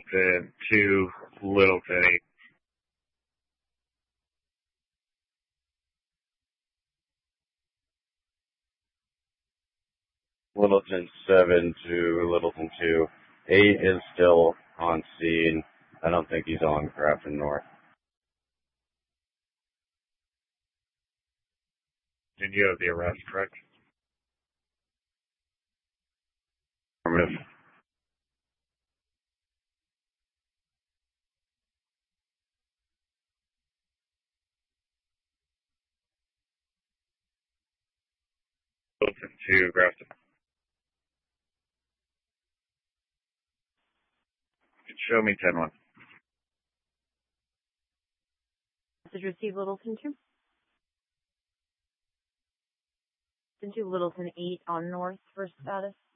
Littleton 2, Littleton 8. Littleton 7 to Littleton 2. 8 is still on scene. I don't think he's on Grafton North. And you have the arrest, correct? Affirmative. Littleton 2, Grafton. Show me 10-1. Message received, Littleton 2. Littleton 2, Littleton 8 on North for status.